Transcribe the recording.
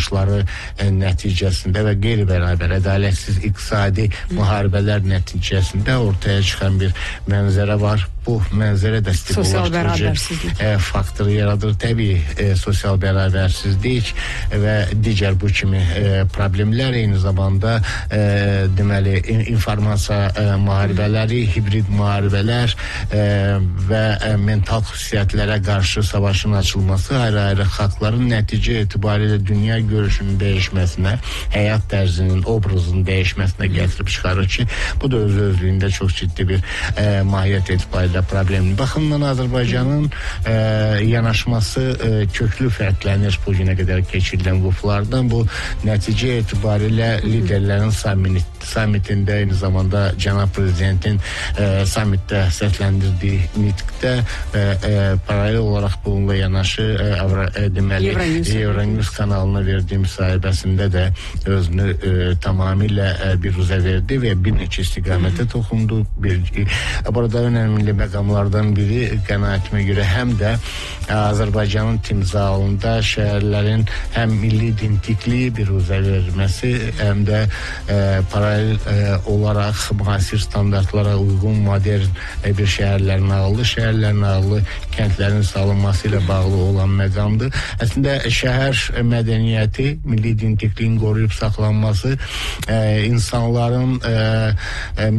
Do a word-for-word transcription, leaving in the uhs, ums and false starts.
savaşları e, nəticəsində və qeyri-bərabər ədalətsiz iqtisadi müharibələr nəticəsində ortaya çıxan bir mənzərə var. Bu mənzərə də stimullaşdırıcı e, faktoru yaradır. Təbii e, sosial bərabərsizlik və digər bu kimi e, problemlər, eyni zamanda e, deməli informasiya e, müharibələri, hibrid müharibələr e, və e, mental xüsusiyyətlərə qarşı savaşın açılması ayrı-ayrı xalqların nəticə etibarilə dünya görüşünün dəyişməsinə, həyat tərzinin, obrazının dəyişməsinə gətirib çıxarır ki, bu da öz-özlüyündə çox ciddi bir e, mahiyyət etibarilə problemli. Baxımdan Azərbaycanın e, yanaşması e, köklü fərqlənir bu günə qədər keçirilən qruplardan. Bu nəticə etibarilə liderlərin samit, samitində, eyni zamanda cənab prezidentin e, samitdə səsləndirdiyi nitqdə e, e, paralel olaraq bununla yanaşı e, avra, e, deməli Euronews kanalına verdiyi müsahibəsində də özünü e, tamamilə e, bir rüzə verdi və bir neçə istiqamətə toxundu. Bir, e, burada önemli məqamlardan biri qənaətimə görə həm də Azərbaycanın timsalında şəhərlərin həm milli dimtikliyi bir rüzə verməsi, həm də e, paralel e, olaraq müasir standartlara uyğun modern e, bir şəhərlərin ağlı, şəhərlərin ağlı kəndlərin salınması ilə bağlı olan məqamdır. Əslində şəhər mədəniyyəti, milli dimtikliyin qoruyub saxlanması, e, insanların e, e,